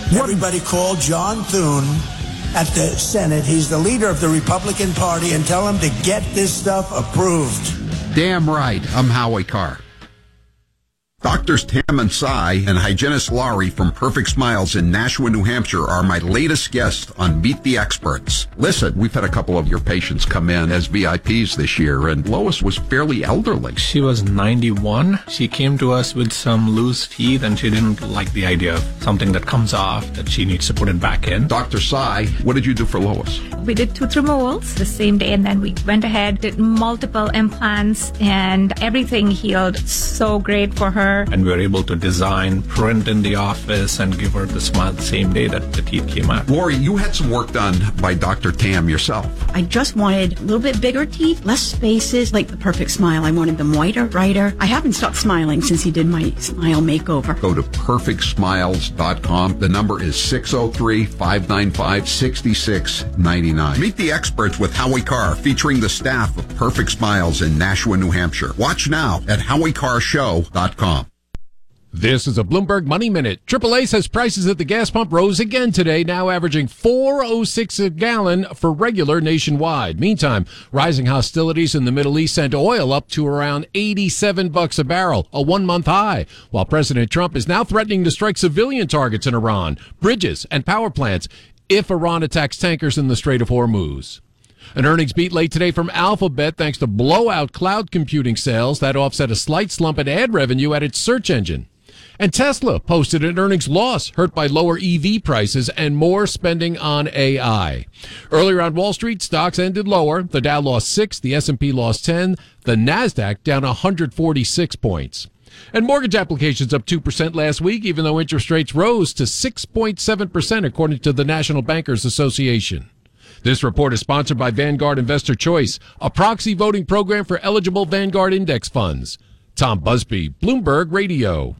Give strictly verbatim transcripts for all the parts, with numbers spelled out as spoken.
Everybody call John Thune at the Senate. He's the leader of the Republican Party, and tell him to get this stuff approved. Damn right. I'm Howie Carr. Doctors Tam and Cy and hygienist Laurie from Perfect Smiles in Nashua, New Hampshire are my latest guests on Meet the Experts. Listen, we've had a couple of your patients come in as V I Ps this year, and Lois was fairly elderly. She was ninety-one. She came to us with some loose teeth, and she didn't like the idea of something that comes off, that she needs to put it back in. Doctor Cy, what did you do for Lois? We did tooth removals the same day, and then we went ahead, did multiple implants, and everything healed so great for her. And we were able to design, print in the office, and give her the smile the same day that the teeth came out. Lori, you had some work done by Doctor Tam yourself. I just wanted a little bit bigger teeth, less spaces, like the Perfect Smile. I wanted them whiter, brighter. I haven't stopped smiling since he did my smile makeover. Go to perfect smiles dot com. The number is six oh three, five nine five, six six nine nine. Meet the Experts with Howie Carr, featuring the staff of Perfect Smiles in Nashua, New Hampshire. Watch now at howie carr show dot com. This is a Bloomberg Money Minute. triple A says prices at the gas pump rose again today, now averaging four oh six a gallon for regular nationwide. Meantime, rising hostilities in the Middle East sent oil up to around eighty-seven bucks a barrel, a one-month high, while President Trump is now threatening to strike civilian targets in Iran, bridges, and power plants if Iran attacks tankers in the Strait of Hormuz. An earnings beat late today from Alphabet thanks to blowout cloud computing sales that offset a slight slump in ad revenue at its search engine. And Tesla posted an earnings loss, hurt by lower E V prices and more spending on A I. Earlier on Wall Street, stocks ended lower. The Dow lost six, the S and P lost ten, the Nasdaq down one hundred forty-six points. And mortgage applications up two percent last week, even though interest rates rose to six point seven percent, according to the National Bankers Association. This report is sponsored by Vanguard Investor Choice, a proxy voting program for eligible Vanguard index funds. Tom Busby, Bloomberg Radio.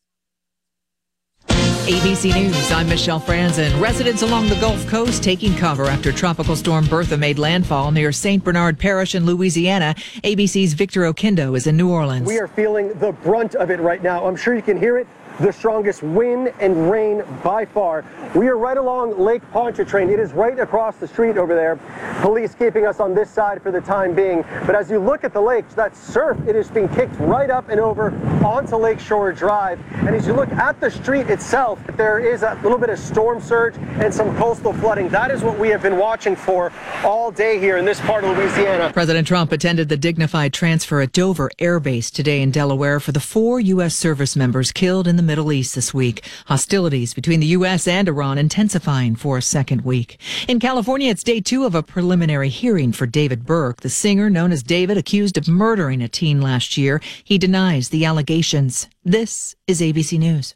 A B C News, I'm Michelle Franzen. Residents along the Gulf Coast taking cover after Tropical Storm Bertha made landfall near Saint Bernard Parish in Louisiana. A B C's Victor Oquendo is in New Orleans. We are feeling the brunt of it right now. I'm sure you can hear it. The strongest wind and rain by far. We are right along Lake Pontchartrain. It is right across the street over there. Police keeping us on this side for the time being. But as you look at the lake, that surf, it is being kicked right up and over onto Lakeshore Drive. And as you look at the street itself, there is a little bit of storm surge and some coastal flooding. That is what we have been watching for all day here in this part of Louisiana. President Trump attended the dignified transfer at Dover Air Base today in Delaware for the four U S service members killed in the Middle East this week. Hostilities between the U S and Iran intensifying for a second week. In California, it's day two of a preliminary hearing for David Burke, the singer known as David, accused of murdering a teen last year. He denies the allegations. This is A B C News.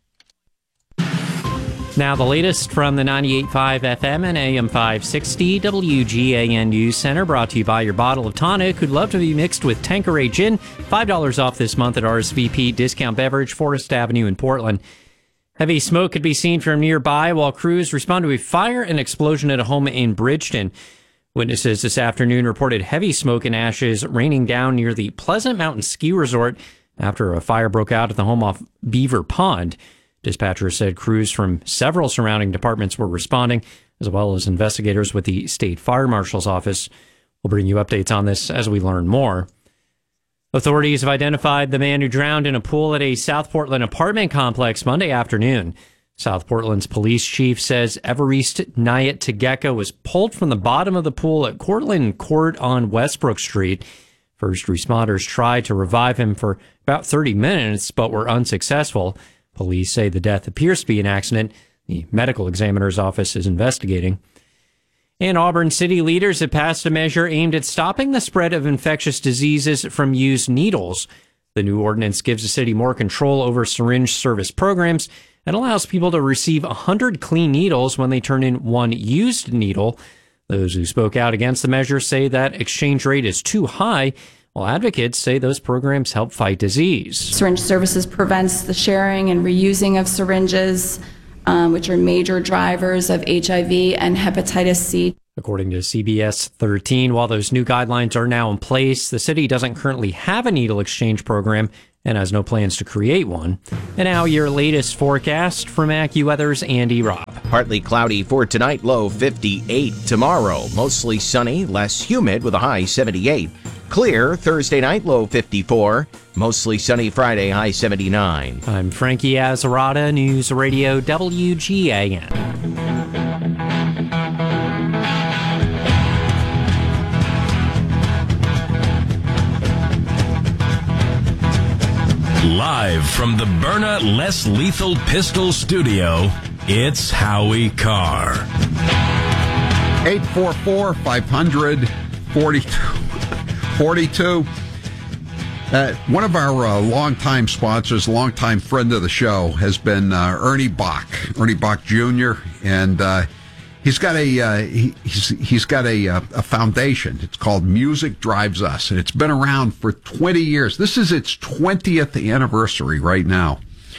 Now the latest from the ninety-eight point five F M and A M five sixty W G A N News Center, brought to you by your bottle of tonic, who'd love to be mixed with Tanqueray Gin. five dollars off this month at R S V P Discount Beverage, Forest Avenue in Portland. Heavy smoke could be seen from nearby while crews respond to a fire and explosion at a home in Bridgeton. Witnesses this afternoon reported heavy smoke and ashes raining down near the Pleasant Mountain Ski Resort after a fire broke out at the home off Beaver Pond. Dispatchers said crews from several surrounding departments were responding, as well as investigators with the State Fire Marshal's office. We'll bring you updates on this as we learn more. Authorities have identified the man who drowned in a pool at a South Portland apartment complex Monday afternoon. South Portland's police chief says Everest Nayat Tegeka was pulled from the bottom of the pool at Cortland Court on Westbrook Street. First responders tried to revive him for about thirty minutes, but were unsuccessful. Police say the death appears to be an accident. The medical examiner's office is investigating. And Auburn city leaders have passed a measure aimed at stopping the spread of infectious diseases from used needles. The new ordinance gives the city more control over syringe service programs and allows people to receive one hundred clean needles when they turn in one used needle. Those who spoke out against the measure say that exchange rate is too high, while advocates say those programs help fight disease. Syringe services prevents the sharing and reusing of syringes, um, which are major drivers of H I V and hepatitis C. According to C B S thirteen, while those new guidelines are now in place, the city doesn't currently have a needle exchange program and has no plans to create one. And now your latest forecast from AccuWeather's Andy Robb. Partly cloudy for tonight, low fifty-eight. Tomorrow, mostly sunny, less humid with a high seventy-eight. Clear Thursday night, low fifty-four. Mostly sunny Friday, high seventy-nine. I'm Frankie Azarada, News Radio W G A N. Live from the Byrna Less Lethal Pistol Studio, it's Howie Carr. eight four four, five hundred, forty-two forty-two. Uh, one of our uh, longtime sponsors, longtime friend of the show, has been uh, Ernie Bach, Ernie Bach Junior, and uh, he's got a uh, he, he's he's got a uh, a foundation. It's called Music Drives Us, and it's been around for twenty years. This is its twentieth anniversary right now.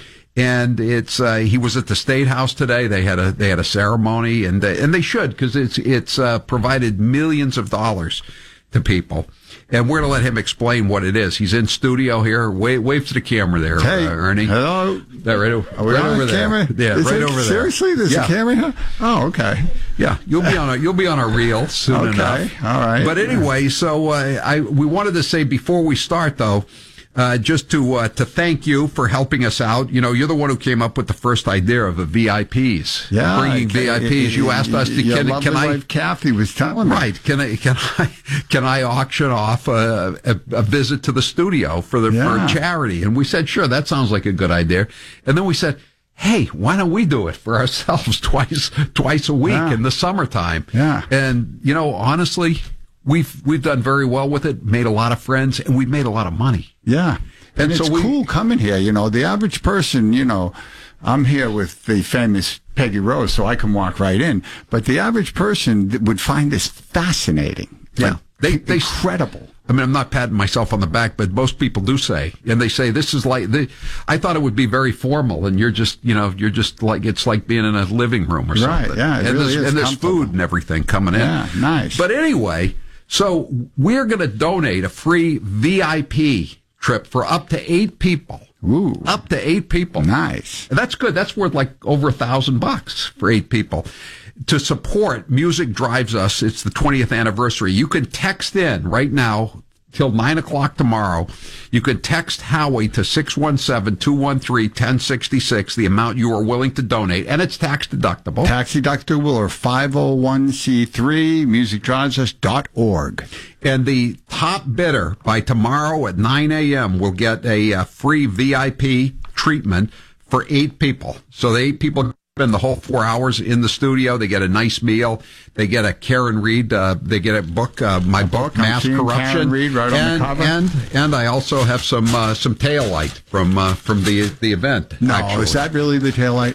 And it's uh, he was at the State House today. They had a they had a ceremony, and uh, and they should, because it's it's uh, provided millions of dollars to people. And we're going to let him explain what it is. He's in studio here. Wave, wave to the camera there, hey, uh, Ernie. Hello. That right, Are we right on over the there. camera? Yeah, is right it, over there. Seriously, there's yeah. a camera here? Oh, okay. Yeah, you'll be on a you'll be on a reel soon okay. enough. All right. But anyway, so uh, I we wanted to say before we start though. Uh, just to uh, to thank you for helping us out. You know, you're the one who came up with the first idea of the V I Ps. Yeah, bringing V I Ps. You asked us to your can, lovely can I? Wife Kathy was telling me. Right? Can I can I can I auction off a, a, a visit to the studio for the Yeah. for charity? And we said, sure, that sounds like a good idea. And then we said, hey, why don't we do it for ourselves twice twice a week Yeah. in the summertime? Yeah. And you know, honestly, we've we've done very well with it. Made a lot of friends, and we've made a lot of money. Yeah. And, And it's so we- cool coming here. You know, the average person, you know, I'm here with the famous Peggy Rose, so I can walk right in. But the average person th- would find this fascinating. Yeah. Like, They, they, incredible. I mean, I'm not patting myself on the back, but most people do say, and they say, this is like, the, I thought it would be very formal, and you're just, you know, you're just like, it's like being in a living room or Right, something. yeah, it and really there's, is and there's comfortable. food and everything coming in. Yeah, nice. But anyway, so we're going to donate a free V I P trip for up to eight people. Ooh. Up to eight people. Nice. And that's good. That's worth like over a thousand bucks for eight people. To support Music Drives Us, it's the twentieth anniversary. You can text in right now till nine o'clock tomorrow. You can text Howie to six one seven, two one three, one zero six six, the amount you are willing to donate, and it's tax deductible. Tax deductible or five oh one c three, music drives us dot org. And the top bidder by tomorrow at nine a.m. will get a uh, free V I P treatment for eight people. So the eight people spend the whole four hours in the studio. They get a nice meal. They get a Karen Reed. Uh, they get a book, uh, my A book, book. I'm Mass seeing Corruption. Karen Reed right on the and, cover. And and I also have some uh, some tail light from uh, from the the event. No, actually. is that really the taillight?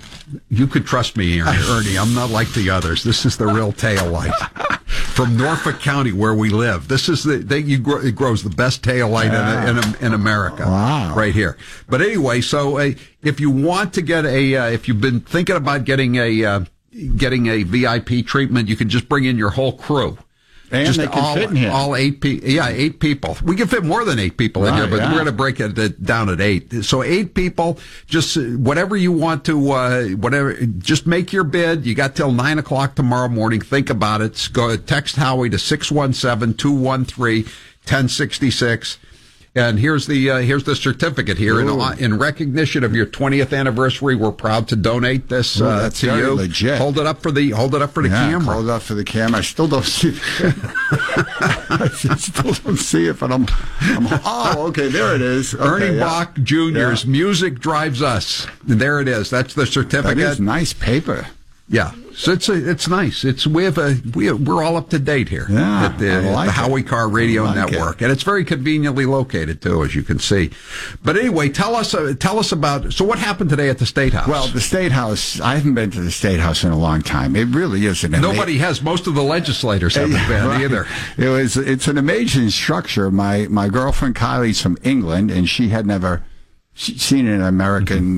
You could trust me, Ernie. I'm not like the others. This is the real tail light from Norfolk County, where we live. This is the they, you grow, it grows the best tail light Yeah. in, in in America. Wow. Right here. But anyway, so uh, if you want to get a, uh, if you've been thinking about getting a uh, getting a V I P treatment, you can just bring in your whole crew. And just they can all, fit in here. all eight people. Yeah, eight people. We can fit more than eight people in Right, here, but yeah. we're going to break it uh, down at eight. So eight people, just uh, whatever you want to, uh, whatever, just make your bid. You got till nine o'clock tomorrow morning. Think about it. Go text Howie to six one seven, two one three, one zero six six. And here's the uh, here's the certificate here in, Ooh. in recognition of your twentieth anniversary. We're proud to donate this Ooh, uh, that's to very you. legit. Hold it up for the hold it up for the Yeah, camera. hold up for the camera. I still don't see the I still don't see it, but I'm, I'm oh, okay, there it is. Okay, Ernie yeah. Bach Junior's Yeah. Music Drives Us. There it is. That's the That certificate. is nice paper. Yeah, so it's a, it's nice. It's we have a we we're all up to date here Yeah, at the, I at like the it. Howie Carr Radio I like Network, it. and it's very conveniently located too, as you can see. But anyway, tell us uh, tell us about. So what happened today at the State House? Well, the State House, I haven't been to the State House in a long time. It really is an ama- nobody has. Most of the legislators haven't Yeah, been right. either. It was it's an amazing structure. My my girlfriend Kylie's from England, and she had never s- seen an American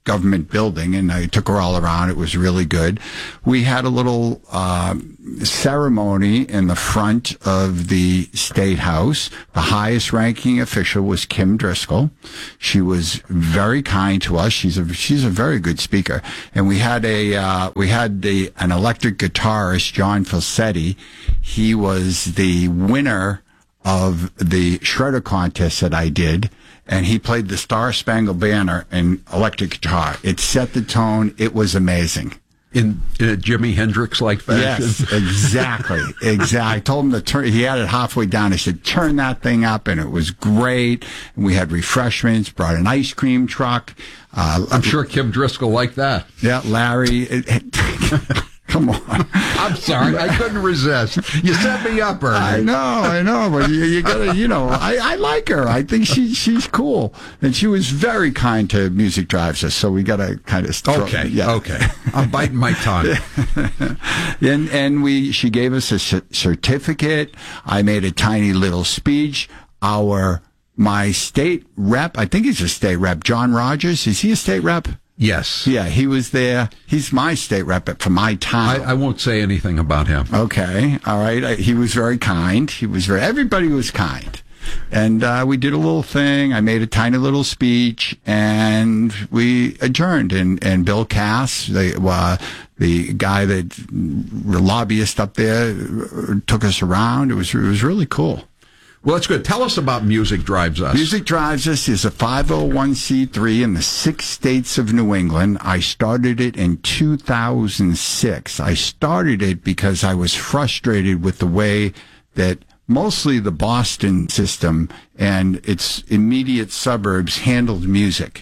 government building, and I took her all around. It was really good. We had a little uh, ceremony in the front of the State House. The highest ranking official was Kim Driscoll. She was very kind to us. She's a she's a very good speaker. And we had a uh, we had the an electric guitarist, John Falsetti. He was the winner of the shredder contest that I did, and he played the Star Spangled Banner in electric guitar. It set the tone. It was amazing. In, in a Jimi Hendrix-like fashion? Yes, exactly. exactly. I told him to turn, he had it halfway down. I said, turn that thing up, and it was great. And we had refreshments, brought an ice cream truck. Uh, I'm sure Kim Driscoll liked that. Yeah, Larry. It, it, Come on. I'm sorry. I couldn't resist. You set me up, Ernie. I know, I know. But you, you gotta, you know, I, I like her. I think she she's cool. And she was very kind to Music Drives Us, so we got to kind of... Throw, okay, yeah. okay. I'm biting my tongue. and and we she gave us a c- certificate. I made a tiny little speech. Our, my state rep, I think he's a state rep, John Rogers. Is he a state rep? Yes. Yeah, he was there. He's my state rep for my town. I, I won't say anything about him. Okay. All right. I, he was very kind. He was very, everybody was kind. And uh, we did a little thing. I made a tiny little speech, and we adjourned. And, and Bill Cass, the, uh, the guy that, the lobbyist up there, took us around. It was, it was really cool. Well, that's good. Tell us about Music Drives Us. Music Drives Us is a five oh one c three in the six states of New England. I started it in two thousand six. I started it because I was frustrated with the way that mostly the Boston system and its immediate suburbs handled music.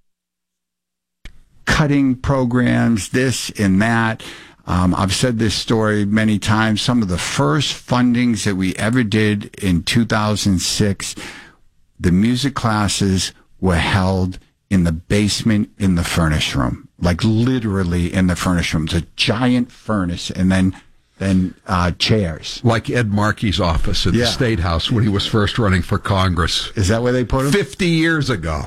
Cutting programs, this and that. Um, I've said this story many times. Some of the first fundings that we ever did in two thousand six, the music classes were held in the basement in the furnace room, like literally in the furnace room. It's a giant furnace, and then then uh, chairs. Like Ed Markey's office in Yeah. the State House when he was first running for Congress. Is that where they put him? Fifty years ago.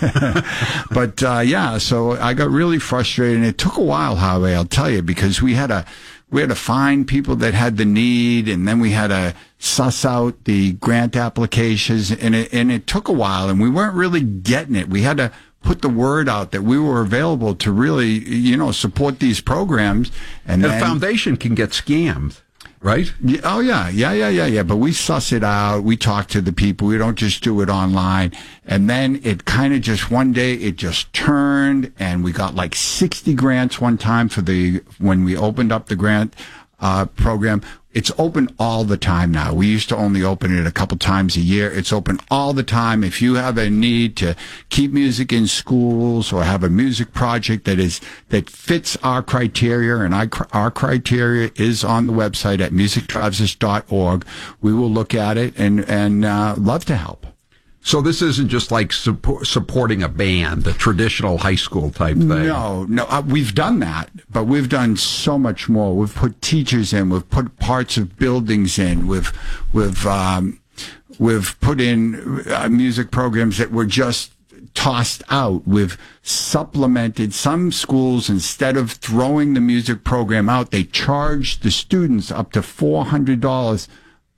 But uh, yeah, so I got really frustrated, and it took a while, Howie, I'll tell you, because we had to we had to find people that had the need, and then we had to suss out the grant applications, and it and it took a while, and we weren't really getting it. We had to put the word out that we were available to really, you know, support these programs. And the then, foundation can get scammed, right? Yeah, oh, yeah, yeah, yeah, yeah, yeah. But we suss it out. We talk to the people. We don't just do it online. And then it kind of just, one day, it just turned, and we got like sixty grants one time for the, when we opened up the grant uh, program. It's open all the time now. We used to only open it a couple times a year. It's open all the time. If you have a need to keep music in schools or have a music project that is that fits our criteria, and our, our criteria is on the website at music drives us dot org, we will look at it and, and uh, love to help. So this isn't just like support, supporting a band, a traditional high school type thing. No, no, uh, we've done that, but we've done so much more. We've put teachers in, we've put parts of buildings in, we've we've um, we've put in uh, music programs that were just tossed out. We've supplemented some schools. Instead of throwing the music program out, they charge the students up to four hundred dollars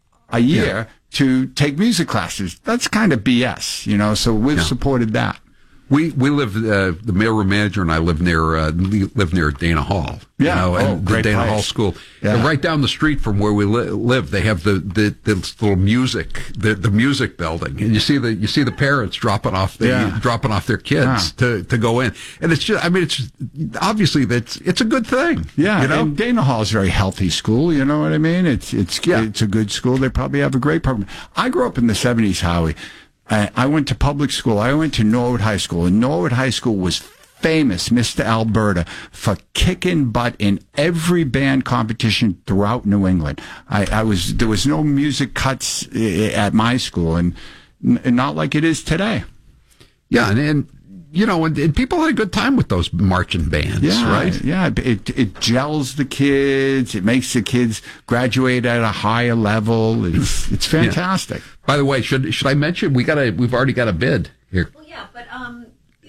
a year. Yeah. To take music classes. That's kind of B S, you know, so we've yeah. supported that. We we live, uh, the mailroom manager and I live near uh, live near Dana Hall. Yeah, you know, oh, and great the Dana place. Hall School. Yeah. And right down the street from where we li- live, they have the, the, the little music, the, the music building, and you see the you see the parents dropping off the Yeah. dropping off their kids Yeah. to, to go in, and it's just I mean it's obviously that's it's a good thing. Yeah, you know, and Dana Hall is a very healthy school. You know what I mean? It's it's Yeah. it's a good school. They probably have a great program. I grew up in the seventies, Howie. I, I went to public school. I went to Norwood High School, and Norwood High School was famous, Mister Alberta, for kicking butt in every band competition throughout New England. I, I was there was no music cuts at my school, and, and not like it is today. Yeah, and, and you know, and, and people had a good time with those marching bands, yeah, right? Yeah, it it gels the kids. It makes the kids graduate at a higher level. It's it's fantastic. Yeah. By the way, should should I mention we got a we've already got a bid here. Well, yeah, but um,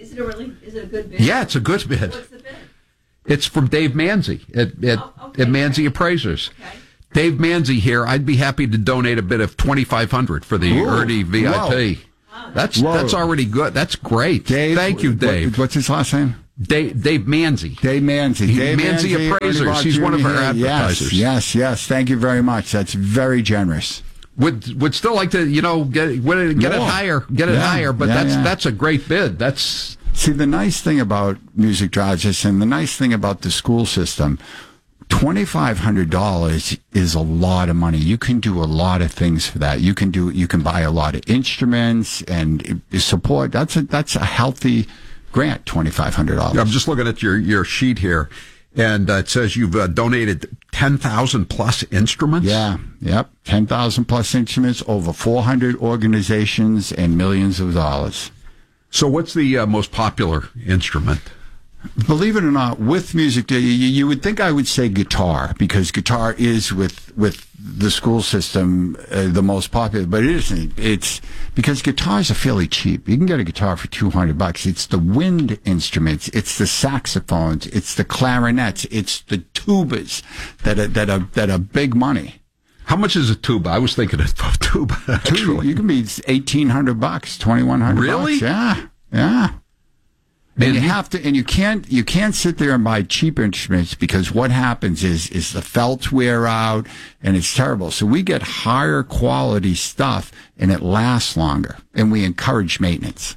Is it a really? Is it a good bid? Yeah, it's a good bid. What's the bid? It's from Dave Manzi at, at, Oh, okay. at Manzi Appraisers. Okay. Dave Manzi here. I'd be happy to donate a bid of twenty-five hundred dollars for the Ooh. Ernie V I P. Wow. That's Whoa. that's already good. That's great. Dave, Thank you, Dave. What, what's his last name? Dave, Dave Manzi. Dave Manzi. Dave Manzi Manzi, Appraisers. Ernie He's one of our Bach Junior advertisers. Yes, yes, yes. Thank you very much. That's very generous. Would would still like to, you know, get get it More. higher, get it Yeah, higher. But yeah, that's yeah. that's a great bid. That's See, the nice thing about Music Digest and the nice thing about the school system, twenty-five hundred dollars is a lot of money. You can do a lot of things for that. You can do, you can buy a lot of instruments and support. That's a, that's a healthy grant, twenty-five hundred dollars. I'm just looking at your, your sheet here, and uh, it says you've uh, donated ten thousand plus instruments. Yeah, yep. ten thousand plus instruments, over four hundred organizations, and millions of dollars. So what's the uh, most popular instrument? Believe it or not, with music, you, you would think I would say guitar, because guitar is with with the school system uh, the most popular, but it isn't. It's because guitars are fairly cheap. You can get a guitar for two hundred bucks. It's the wind instruments, it's the saxophones, it's the clarinets, it's the tubas that are that are that are big money. How much is a tuba? I was thinking of tuba. Actually, You can be eighteen hundred bucks, twenty one hundred. Really? Bucks. Yeah, yeah. And, And you he- have to, and you can't, you can't sit there and buy cheap instruments, because what happens is, is the felts wear out and it's terrible. So we get higher quality stuff and it lasts longer, and we encourage maintenance.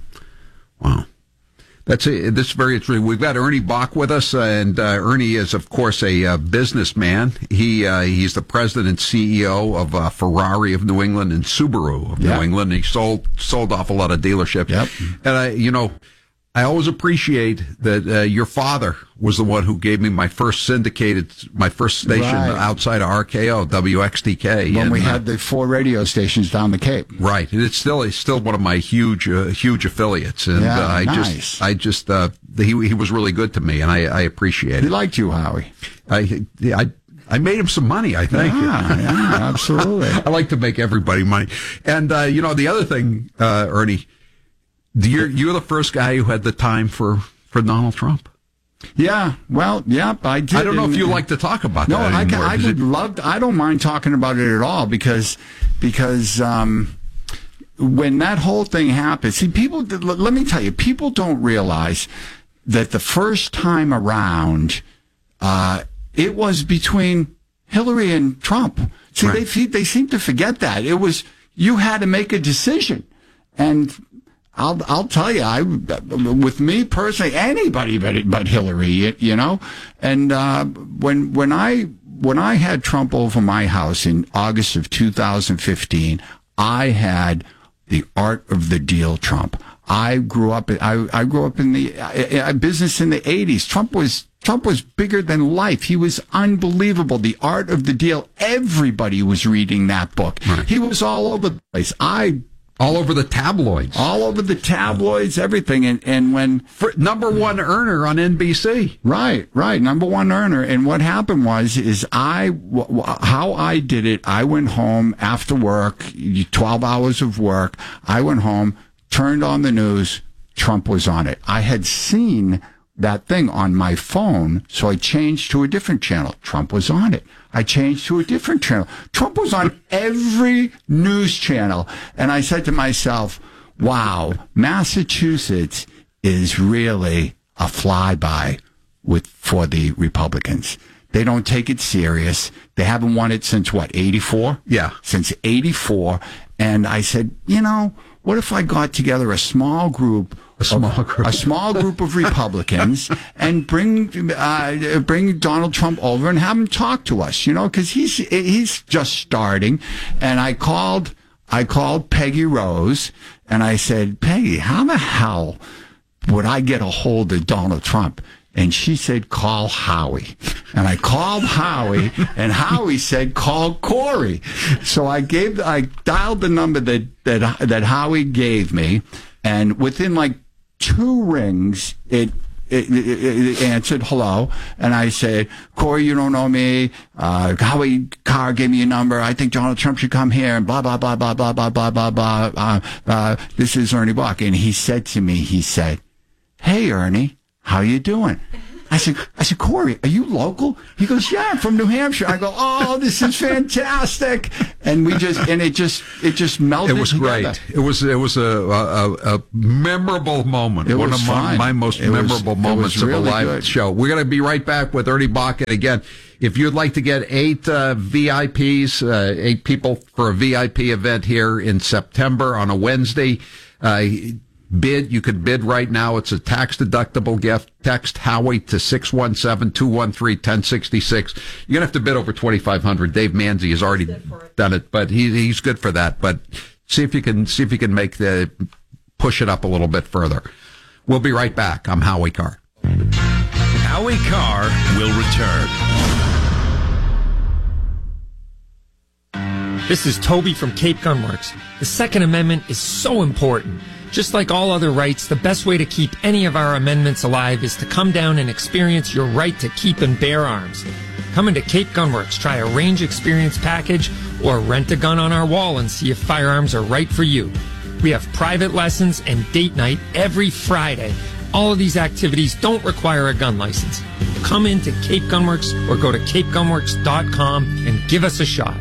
Wow. That's a, this is very interesting. We've got Ernie Bach with us, uh, and uh, Ernie is, of course, a uh, businessman. He uh, he's the president and C E O of uh, Ferrari of New England and Subaru of Yep. New England. He sold sold off a lot of dealerships. Yep. And I, you know, I always appreciate that uh, your father was the one who gave me my first syndicated, my first station Right. outside of R K O, W X T K. When and, we uh, had the four radio stations down the Cape. Right, and it's still it's still one of my huge uh, huge affiliates, and Yeah, uh, I nice. just I just uh, he he was really good to me, and I, I appreciate He it. liked you, Howie. I I I made him some money, I think. Yeah, yeah, absolutely. I like to make everybody money, and uh, you know the other thing, uh, Ernie, you're you're the first guy who had the time for for Donald Trump. Yeah, well, yep, I did. I don't know if And- you like to talk about No, that I, anymore. I 'cause would it- love. I don't mind talking about it at all, because because um, when that whole thing happened, see, people. Let me tell you, people don't realize that the first time around, uh, it was between Hillary and Trump. See, Right. they they seem to forget that it was you had to make a decision, and. I'll I'll tell you, I with me personally, anybody but but Hillary, you, you know, and uh, when when I when I had Trump over my house in August of two thousand fifteen, I had the art of the deal. Trump. I grew up. I I grew up in the uh, business in the eighties. Trump was. Trump was bigger than life. He was unbelievable. The Art of the Deal. Everybody was reading that book. Right. He was all over the place. I. all over the tabloids, All over the tabloids, everything. And, and when... For number one earner on N B C. Right, right. Number one earner. And what happened was, is I, w- w- how I did it, I went home after work, twelve hours of work. I went home, turned on the news. Trump was on it. I had seen that thing on my phone, so I changed to a different channel. Trump was on it. I changed to a different channel. Trump was on every news channel. And I said to myself, wow, Massachusetts is really a flyby with for the Republicans. They don't take it serious. They haven't won it since what, eighty-four? Yeah. Since eighty-four. And I said, you know, what if I got together a small group A small of, group. a small group of Republicans and bring uh, bring Donald Trump over and have him talk to us, you know, because he's he's just starting. And I called I called Peggy Rose and I said, Peggy, how the hell would I get a hold of Donald Trump? And she said, call Howie. And I called Howie, and Howie said, call Corey. So I gave, I dialed the number that, that, that Howie gave me, and within like two rings, it, it, it, it answered hello. And I said, Corey, you don't know me. Uh, Howie Carr gave me your number. I think Donald Trump should come here, and blah, blah, blah, blah, blah, blah, blah, blah, blah. Uh, uh, this is Ernie Bach. And he said to me, he said, "Hey, Ernie, how you doing?" I said, I said, "Corey, are you local?" He goes, "Yeah, I'm from New Hampshire." I go, "Oh, this is fantastic!" And we just, and it just, it just melted. It was together. great. It was, it was a, a, a memorable moment. It One was of my, fun. my most It was- memorable it moments was of a really live good. show. We're going to be right back with Ernie Bach. And again, if you'd like to get eight uh, V I Ps, uh, eight people for a V I P event here in September on a Wednesday, uh, bid. You could bid right now. It's a tax-deductible gift. Text Howie to six one seven, two one three, one oh six six. You're going to have to bid over twenty-five hundred dollars. Dave Manzi has already done it, but he, he's good for that. But see if you can see if you can make the push it up a little bit further. We'll be right back. I'm Howie Carr. Howie Carr will return. This is Toby from Cape Gunworks. The Second Amendment is so important. Just like all other rights, the best way to keep any of our amendments alive is to come down and experience your right to keep and bear arms. Come into Cape Gunworks, try a range experience package, or rent a gun on our wall and see if firearms are right for you. We have private lessons and date night every Friday. All of these activities don't require a gun license. Come into Cape Gunworks or go to cape gunworks dot com and give us a shot.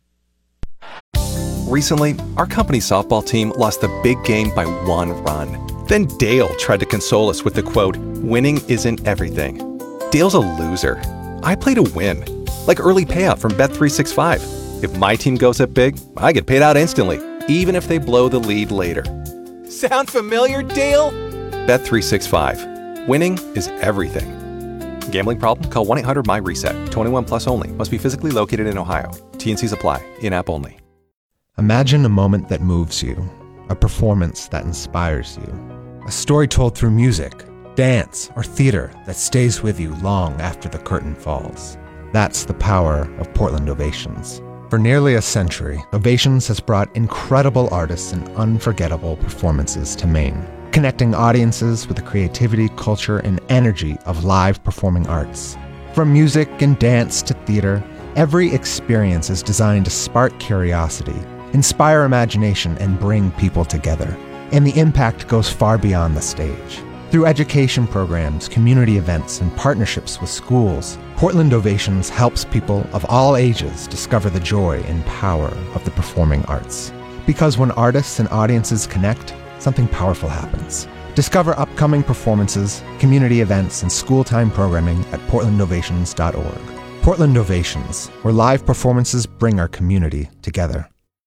Recently, our company softball team lost the big game by one run. Then Dale tried to console us with the quote, "Winning isn't everything." Dale's a loser. I play to win. Like early payout from Bet three sixty-five. If my team goes up big, I get paid out instantly, even if they blow the lead later. Sound familiar, Dale? Bet three sixty-five. Winning is everything. Gambling problem? Call one eight hundred M Y reset. twenty-one plus only. Must be physically located in Ohio. T and Cs apply. In-app only. Imagine a moment that moves you, a performance that inspires you, a story told through music, dance, or theater that stays with you long after the curtain falls. That's the power of Portland Ovations. For nearly a century, Ovations has brought incredible artists and unforgettable performances to Maine, connecting audiences with the creativity, culture, and energy of live performing arts. From music and dance to theater, every experience is designed to spark curiosity, inspire imagination, and bring people together. And the impact goes far beyond the stage. Through education programs, community events, and partnerships with schools, Portland Ovations helps people of all ages discover the joy and power of the performing arts. Because when artists and audiences connect, something powerful happens. Discover upcoming performances, community events, and school-time programming at portland ovations dot org. Portland Ovations, where live performances bring our community together.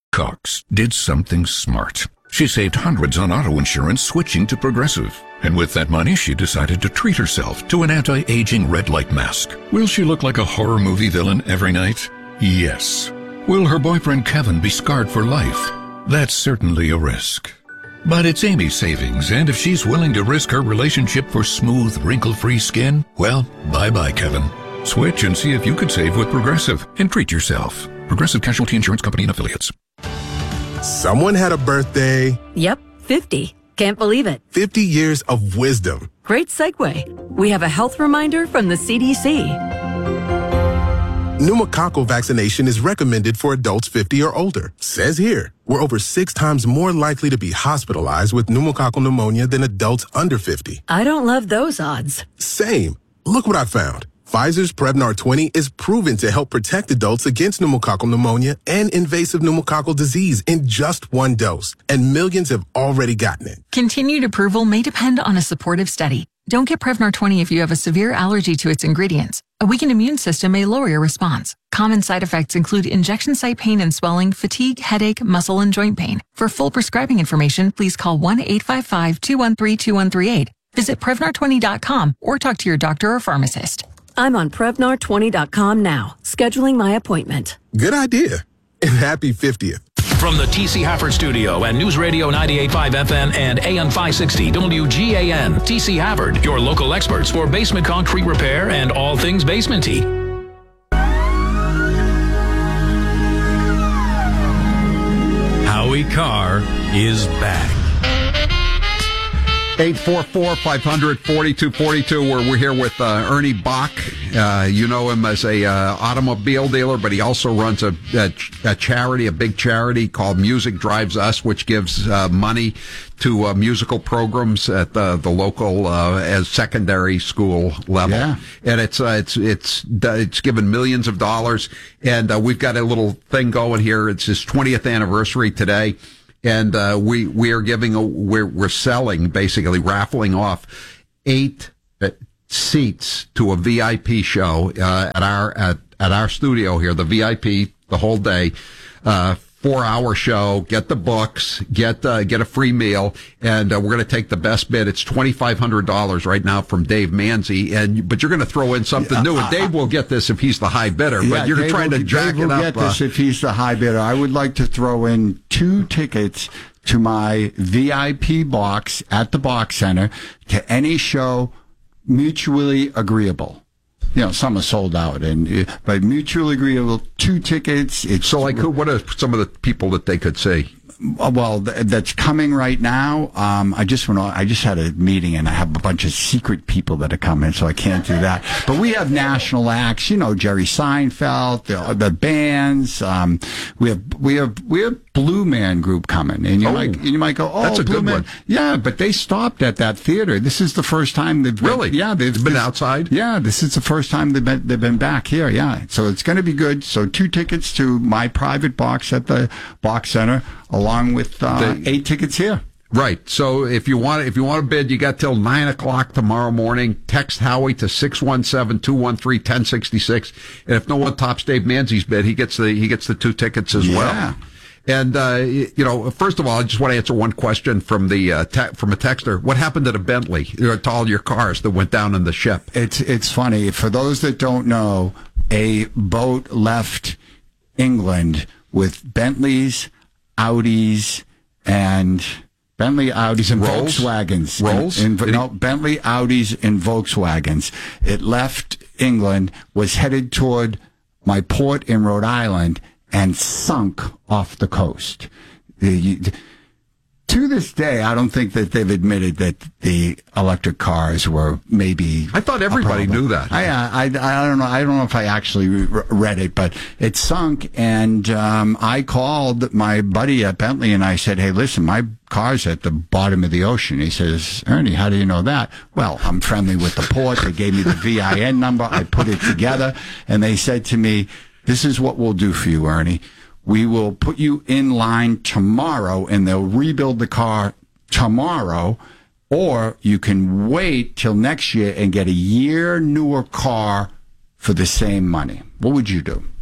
Cox did something smart. She saved hundreds on auto insurance switching to Progressive. And with that money, she decided to treat herself to an anti-aging red light mask. Will she look like a horror movie villain every night? Yes. Will her boyfriend Kevin be scarred for life? That's certainly a risk. But it's Amy's savings, and if she's willing to risk her relationship for smooth, wrinkle-free skin, well, bye-bye, Kevin. Switch and see if you could save with Progressive and treat yourself. Progressive Casualty Insurance Company and Affiliates. Someone had a birthday. Yep, fifty. Can't believe it. fifty years of wisdom. Great segue. We have a health reminder from the C D C. Pneumococcal vaccination is recommended for adults fifty or older. Says here, we're over six times more likely to be hospitalized with pneumococcal pneumonia than adults under fifty. I don't love those odds. Same. Look what I found. Pfizer's Prevnar twenty is proven to help protect adults against pneumococcal pneumonia and invasive pneumococcal disease in just one dose, and millions have already gotten it. Continued approval may depend on a supportive study. Don't get Prevnar twenty if you have a severe allergy to its ingredients. A weakened immune system may lower your response. Common side effects include injection site pain and swelling, fatigue, headache, muscle, and joint pain. For full prescribing information, please call one eight five five, two one three, two one three eight. Visit Prevnar twenty dot com or talk to your doctor or pharmacist. I'm on Prevnar twenty dot com now, scheduling my appointment. Good idea. And happy fiftieth. From the T C Hafford Studio and News Radio ninety-eight point five F M and A M five sixty W G A N, T C Hafford, your local experts for basement concrete repair and all things basement-y. Howie Carr is back. eight four four, five hundred, forty-two forty-two, where we're here with uh, Ernie Bach. Uh, you know him as a uh, automobile dealer, but he also runs a, a, a charity, a big charity called Music Drives Us, which gives uh, money to uh, musical programs at the, the local uh, as secondary school level. Yeah. And it's uh, it's it's it's given millions of dollars. And uh, we've got a little thing going here. It's his twentieth anniversary today. And, uh, we, we are giving, a, we're, we're selling, basically raffling off eight uh, seats to a V I P show, uh, at our, at, at our studio here, the V I P, the whole day, uh, four hour show, get the books, get, uh, get a free meal, and, uh, we're going to take the best bid. It's twenty-five hundred dollars right now from Dave Manzi, and, but you're going to throw in something Yeah, new, and I- Dave will get this if he's the high bidder, Yeah, but you're Dave trying will, to jack Dave it will up. get this uh, if he's the high bidder. I would like to throw in two tickets to my V I P box at the Box Center to any show mutually agreeable. You know, some are sold out, and uh, but mutually agreeable, two tickets. It's so, like, who? What are some of the people that they could see? Well, th- that's coming right now. Um, I just went on, I just had a meeting, and I have a bunch of secret people that are coming, so I can't do that. But we have national acts, you know, Jerry Seinfeld, the, the bands. Um, we have we have we have Blue Man Group coming, and you Oh, might you might go, oh, that's a Blue good Man. one. Yeah, but they stopped at that theater. This is the first time they've Really? Yeah, they've been this- outside. Yeah, this is the first time they've been they've been back here. Yeah, so it's going to be good. So two tickets to my private box at the Box Center, along with uh, The- eight tickets here. Right. So if you want, if you want to bid, you got till nine o'clock tomorrow morning. Text Howie to six one seven, two one three, one zero six six. And if no one tops Dave Manzi's bid, he gets the, he gets the two tickets as Yeah. well. And, uh, you know, first of all, I just want to answer one question from the, uh, te- from a texter. What happened to the Bentley, uh, to all your cars that went down in the ship? It's it's funny. For those that don't know, a boat left England with Bentleys, Audis, and Bentley, Audis, and Rolls? Volkswagens. Rolls? In, in, Did he- no, Bentley, Audis, and Volkswagens. It left England, was headed toward my port in Rhode Island, and sunk off the coast. The- To this day, I don't think that they've admitted that the electric cars were maybe. I thought everybody a problem. knew that. I, I, I don't know. I don't know if I actually re- read it, but it sunk, and um, I called my buddy at Bentley, and I said, "Hey, listen, my car's at the bottom of the ocean." He says, "Ernie, how do you know that?" Well, I'm friendly with the port. They gave me the V I N number. I put it together, and they said to me, "This is what we'll do for you, Ernie. We will put you in line tomorrow, and they'll rebuild the car tomorrow, or you can wait till next year and get a year newer car for the same money." What would you do?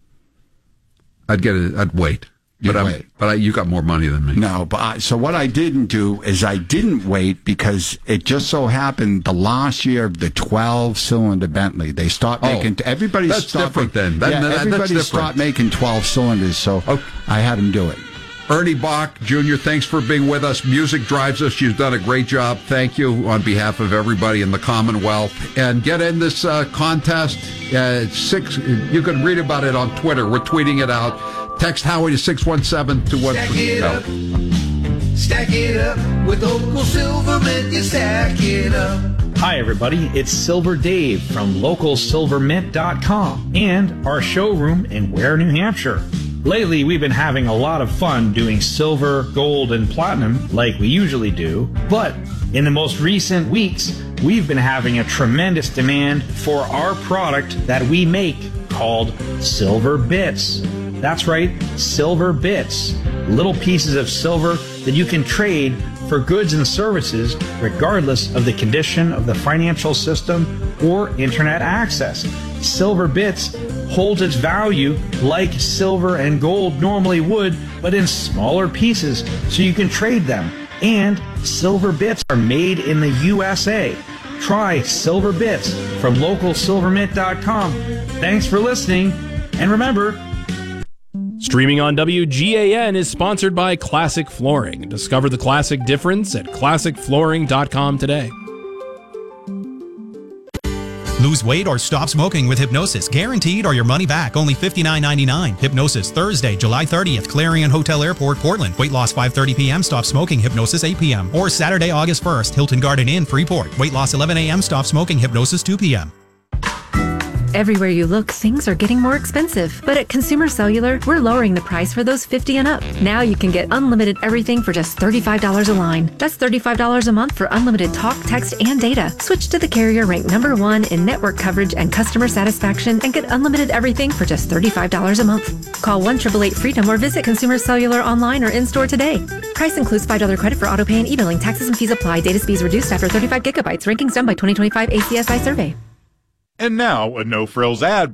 I'd get it. I'd wait. You'd but I'm, wait. but I, you got more money than me. No, but I, so what I didn't do is I didn't wait because it just so happened the last year of the twelve cylinder Bentley, they stopped Oh, making, everybody that's stopped different then. That- yeah, that- that's everybody different. stopped making twelve cylinders, so I had them do it. Ernie Bach, Junior, thanks for being with us. Music Drives Us. You've done a great job. Thank you on behalf of everybody in the Commonwealth. And get in this uh, contest. Uh, six. You can read about it on Twitter. We're tweeting it out. Text Howie to six one seven, two one three. Stack it up. Stack it up with local Silvermint. You stack it up. Hi, everybody. It's Silver Dave from local silver mint dot com and our showroom in Ware, New Hampshire. Lately, we've been having a lot of fun doing silver, gold, and platinum like we usually do. But in the most recent weeks, we've been having a tremendous demand for our product that we make called Silver Bits. That's right, Silver Bits. Little pieces of silver that you can trade for goods and services regardless of the condition of the financial system or internet access. Silver Bits holds its value like silver and gold normally would, but in smaller pieces so you can trade them. And Silver Bits are made in the U S A. Try Silver Bits from local silver mint dot com. Thanks for listening, and remember, Streaming on W G A N is sponsored by Classic Flooring. Discover the classic difference at classic flooring dot com today. Lose weight or stop smoking with Hypnosis. Guaranteed or your money back. Only fifty-nine ninety-nine. Hypnosis, Thursday, July thirtieth, Clarion Hotel Airport, Portland. Weight loss five thirty p.m. Stop smoking. Hypnosis eight p.m. Or Saturday, August first, Hilton Garden Inn, Freeport. Weight loss eleven a.m. Stop smoking. Hypnosis two p.m. Everywhere you look, things are getting more expensive. But at Consumer Cellular, we're lowering the price for those fifty and up. Now you can get unlimited everything for just thirty-five dollars a line. That's thirty-five dollars a month for unlimited talk, text, and data. Switch to the carrier ranked number one in network coverage and customer satisfaction and get unlimited everything for just thirty-five dollars a month. Call one eight eight eight FREEDOM or visit Consumer Cellular online or in-store today. Price includes five dollars credit for auto pay and e-billing. Taxes and fees apply. Data speeds reduced after thirty-five gigabytes. Rankings done by twenty twenty-five A C S I survey. And now, a no-frills ad